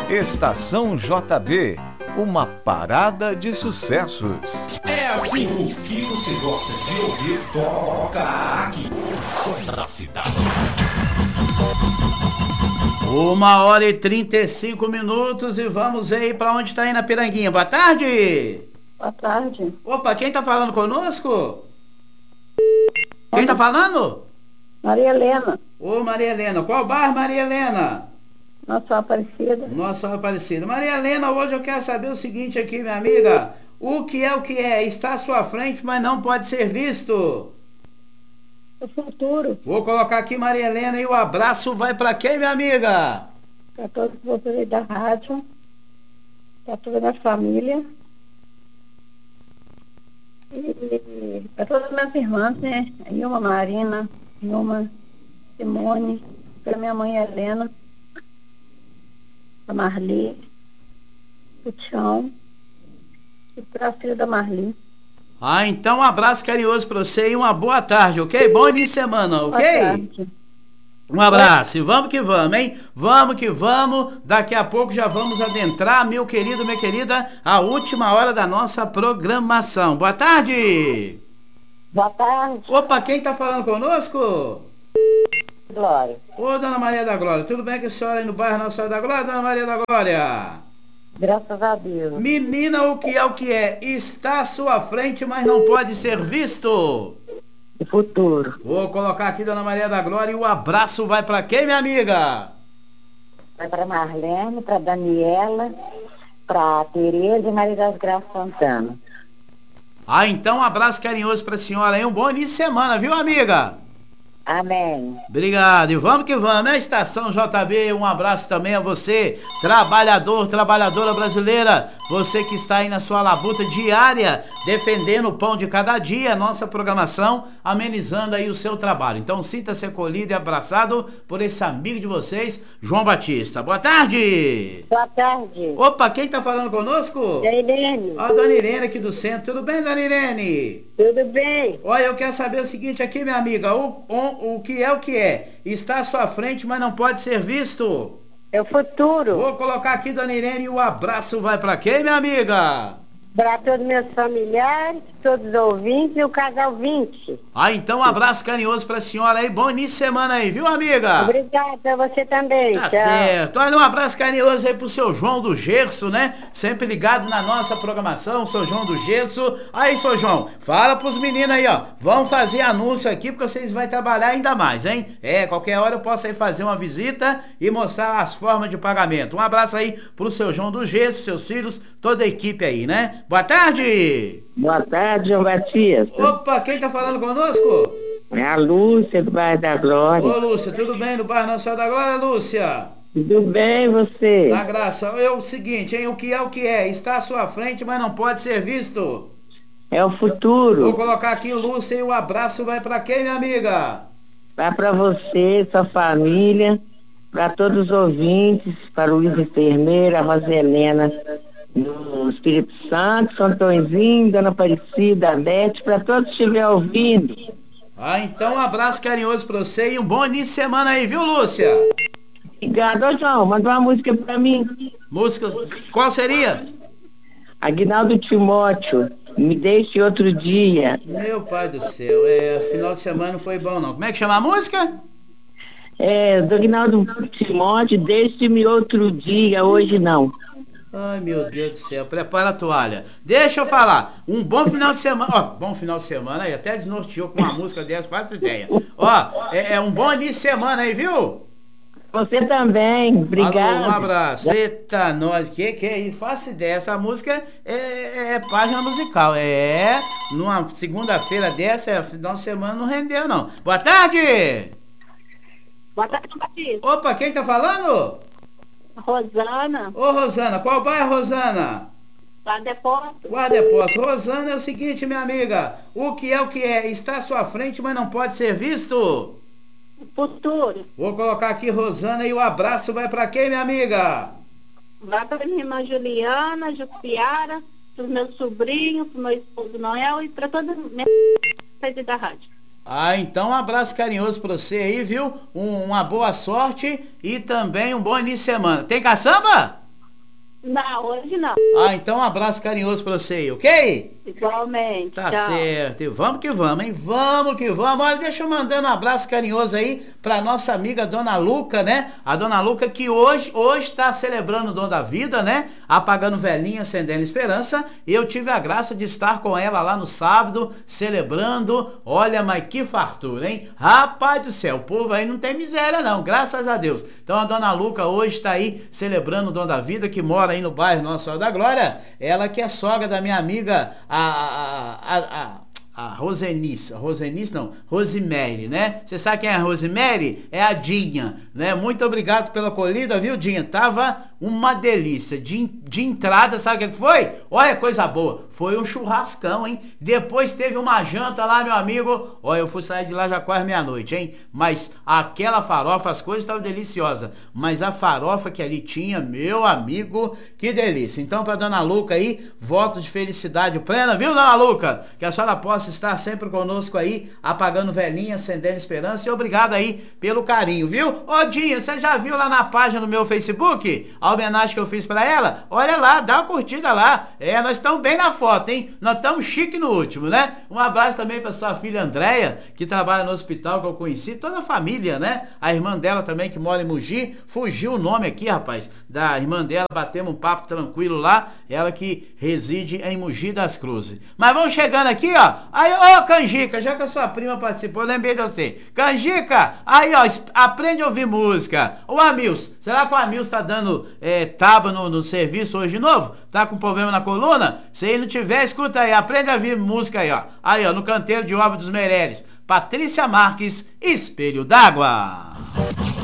Estação JB, uma parada de sucessos. É assim, o que você gosta de ouvir, toca aqui. O som da cidade. 1h35 e vamos aí para onde está indo a Piranguinha. Boa tarde. Boa tarde. Opa, quem tá falando conosco? Quem tá falando? Maria Helena. Ô, Maria Helena, qual bairro, Maria Helena? Nossa Aparecida. Nossa Aparecida. Maria Helena, hoje eu quero saber o seguinte aqui, minha amiga. O que é? Está à sua frente, mas não pode ser visto. O futuro. Vou colocar aqui, Maria Helena, e o abraço vai pra quem, minha amiga? Para todos vocês da rádio. Para toda a minha família. E para todas as minhas irmãs, né? Ilma Marina, Ilma Simone, para minha mãe Helena, a Marli, o Tião e para a filha da Marli. Ah, então um abraço carinhoso pra você e uma boa tarde, ok? Bom início de semana, ok? Boa tarde. Um abraço e vamos que vamos, hein? Vamos que vamos. Daqui a pouco já vamos adentrar, meu querido, minha querida, a última hora da nossa programação. Boa tarde! Boa tarde. Opa, quem tá falando conosco? Glória. Ô, Dona Maria da Glória, tudo bem com a senhora aí no bairro Nossa Senhora da Glória, Dona Maria da Glória? Graças a Deus. Menina, o que é? Está à sua frente, mas não pode ser visto. O futuro. Vou colocar aqui, Dona Maria da Glória, e o abraço vai pra quem, minha amiga? Vai para Marlene, para Daniela, para Tereza e Maria das Graças Santana. Ah, então um abraço carinhoso pra senhora aí, um bom início de semana, viu, amiga? Amém. Obrigado, e vamos que vamos, é Estação JB, um abraço também a você, trabalhador, trabalhadora brasileira, você que está aí na sua labuta diária, defendendo o pão de cada dia, nossa programação, amenizando aí o seu trabalho. Então sinta-se acolhido e abraçado por esse amigo de vocês, João Batista. Boa tarde! Boa tarde. Opa, quem tá falando conosco? Irene. A Dona Irene aqui do centro, tudo bem, Dona Irene? Tudo bem? Olha, eu quero saber o seguinte aqui, minha amiga, o que é? Está à sua frente, mas não pode ser visto. É o futuro. Vou colocar aqui, Dona Irene, e o abraço vai pra quem, minha amiga? Para todos meus familiares, todos os ouvintes e o casal 20. Ah, então um abraço carinhoso pra senhora aí, bom início de semana aí, viu, amiga? Obrigada, você também. Tá Tchau. certo. Olha, um abraço carinhoso aí pro seu João do Gesso, né? Sempre ligado na nossa programação, seu João do Gesso. Aí, seu João, fala pros meninos aí, ó. Vão fazer anúncio aqui, porque vocês vão trabalhar ainda mais, hein? Qualquer hora eu posso aí fazer uma visita e mostrar as formas de pagamento. Um abraço aí pro seu João do Gesso, seus filhos, toda a equipe aí, né? Boa tarde! Boa tarde, João Batista. Opa, quem tá falando conosco? É a Lúcia do bairro da Glória. Ô, Lúcia, tudo bem no bairro Nossa Senhora da Glória, Lúcia? Tudo bem, você? Na graça, é o seguinte, hein? O que é? Está à sua frente, mas não pode ser visto. É o futuro. Vou colocar aqui o Lúcia e o abraço vai pra quem, minha amiga? Vai para você, sua família, para todos os ouvintes, para o Luiz Enfermeira, a Roselena no Espírito Santo, São Tonzinho, Dona Aparecida, a Bete, para todos que estiverem ouvindo. Ah, então um abraço carinhoso pra você e um bom início de semana aí, viu, Lúcia? Obrigado. Ô, João, manda uma música para mim. Música, qual seria? Aguinaldo Timóteo, Me Deixe Outro Dia. Meu pai do céu, final de semana não foi bom não. Como é que chama a música? Do Aguinaldo Timóteo, Deixe-me Outro Dia, hoje não. Ai, meu Deus do céu, prepara a toalha. Deixa eu falar, um bom final de semana, ó, bom final de semana aí, até desnorteou com uma música dessa, faz ideia. Ó, um bom início de semana aí, viu? Você também, obrigado. Alô, um abraço. Eita, nós, que é isso? Faça ideia, essa música é página musical, numa segunda-feira dessa, final de semana não rendeu não. Boa tarde! Boa tarde, Batista. Opa, quem tá falando? Rosana. Ô, Rosana, qual bairro, Rosana? Guarda-Posto. Guarda-Posto. Rosana, é o seguinte, minha amiga, o que é? Está à sua frente, mas não pode ser visto. Futuro. Vou colocar aqui, Rosana, e o abraço vai pra quem, minha amiga? Vai para minha irmã Juliana, Jupiara, para os meus sobrinhos, para o meu esposo Noel e para toda a minha rede da rádio. Ah, então um abraço carinhoso pra você aí, viu? Uma boa sorte e também um bom início de semana. Tem caçamba? Não, hoje não. Ah, então um abraço carinhoso pra você aí, ok? Igualmente. Tá tchau. certo, e vamos que vamos, hein? Vamos que vamos. Olha, deixa eu mandar um abraço carinhoso aí pra nossa amiga Dona Luca, né? A Dona Luca que hoje tá celebrando o dom da vida, né? Apagando velhinha, acendendo esperança. E eu tive a graça de estar com ela lá no sábado, celebrando. Olha, mas que fartura, hein? Rapaz do céu, o povo aí não tem miséria não, graças a Deus. Então a Dona Luca hoje tá aí celebrando o dom da vida, que mora aí no bairro Nossa Senhora da Glória. Ela que é sogra da minha amiga, a Rosenice não, Rosemary, né? Você sabe quem é a Rosemary? É a Dinha, né? Muito obrigado pela acolhida, viu, Dinha? Tava uma delícia. De entrada, sabe o que foi? Olha, coisa boa. Foi um churrascão, hein? Depois teve uma janta lá, meu amigo. Olha, eu fui sair de lá já quase meia-noite, hein? Mas aquela farofa, as coisas estavam deliciosas. Mas a farofa que ali tinha, meu amigo, que delícia. Então, pra Dona Luca aí, voto de felicidade plena, viu, Dona Luca? Que a senhora possa estar sempre conosco aí, apagando velhinha, acendendo esperança. E obrigado aí pelo carinho, viu? Ô, Dinha, você já viu lá na página do meu Facebook a homenagem que eu fiz pra ela? Olha lá, dá uma curtida lá. É, nós estamos bem na foto, hein? Nós estamos chique no último, né? Um abraço também pra sua filha Andréia, que trabalha no hospital que eu conheci, toda a família, né? A irmã dela também, que mora em Mogi. Fugiu o nome aqui, rapaz, da irmã dela. Batemos um papo tranquilo lá. Ela que reside em Mogi das Cruzes. Mas vamos chegando aqui, ó. Aí, ô Canjica, já que a sua prima participou, eu lembrei de você. Canjica, aí, ó, aprende a ouvir música. Ô Amils, será que o Amils tá dando tábua no serviço hoje de novo? Tá com problema na coluna? Se ele não tiver, escuta aí, aprende a ouvir música aí, ó. Aí, ó, no canteiro de obra dos Meireles. Patrícia Marques, Espelho d'Água.